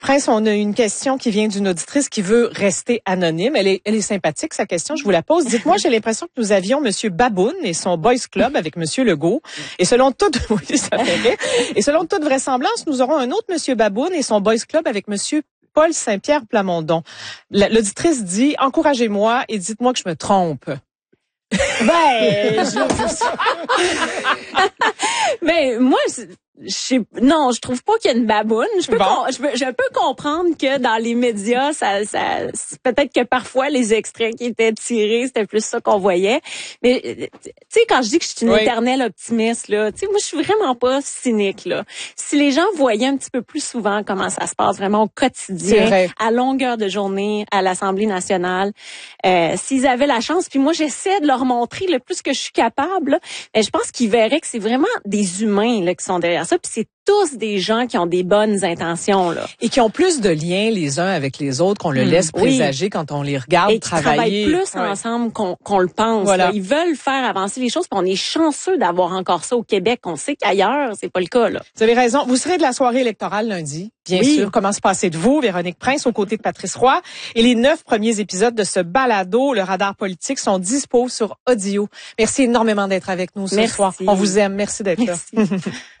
Prince, on a une question qui vient d'une auditrice qui veut rester anonyme. Elle est sympathique, sa question, je vous la pose. Dites-moi, j'ai l'impression que nous avions Monsieur Baboun et son Boys Club avec Monsieur Legault. Et selon toute, oui, ça fait rire. Et selon toute vraisemblance, nous aurons un autre Monsieur Baboun et son Boys Club avec Monsieur Paul Saint-Pierre Plamondon. L'auditrice dit, encouragez-moi et dites-moi que je me trompe. Mais moi, non, je trouve pas qu'il y a une baboune. Je peux comprendre que dans les médias, peut-être que parfois les extraits qui étaient tirés, c'était plus ça qu'on voyait. Mais tu sais, quand je dis que je suis une éternelle optimiste, là, tu sais, moi je suis vraiment pas cynique là. Si les gens voyaient un petit peu plus souvent comment ça se passe vraiment au quotidien, à longueur de journée, à l'Assemblée nationale, s'ils avaient la chance, puis moi j'essaie de leur montrer le plus que je suis capable, là, je pense qu'ils verraient que c'est vraiment des humains là qui sont derrière ça, puis c'est tous des gens qui ont des bonnes intentions là et qui ont plus de liens les uns avec les autres qu'on le laisse présager quand on les regarde travailler. Et qui travaillent plus ensemble qu'on le pense. Voilà. Là. Ils veulent faire avancer les choses, puis on est chanceux d'avoir encore ça au Québec. On sait qu'ailleurs, c'est pas le cas là. Vous avez raison. Vous serez de la soirée électorale lundi, bien sûr. Comment se passer de vous, Véronique Prince, aux côtés de Patrice Roy. Et les 9 premiers épisodes de ce balado, le radar politique, sont dispo sur audio. Merci énormément d'être avec nous ce soir. On vous aime. Merci d'être là.